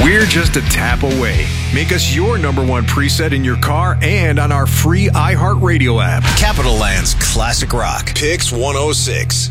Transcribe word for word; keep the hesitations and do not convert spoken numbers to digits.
We're just a tap away. Make us your number one preset in your car and on our free iHeartRadio app. Capital Land's Classic Rock. Pix one oh six.